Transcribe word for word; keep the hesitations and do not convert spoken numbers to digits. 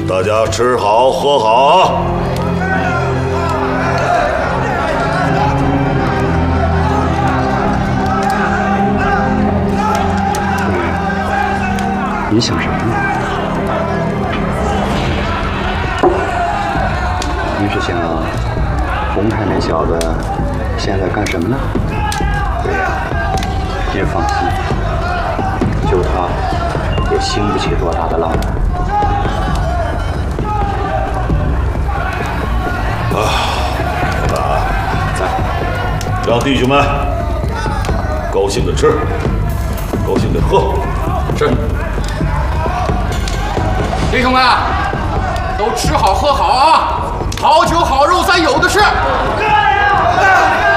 大家吃好喝好啊！ 你想什么呢？你是想洪泰那小子现在干什么呢？对呀，您放心，就他也兴不起多大的浪来。 啊，老大，在，让弟兄们高兴的吃，高兴的喝，是。 弟兄们，都吃好喝好啊！好酒好肉咱有的是。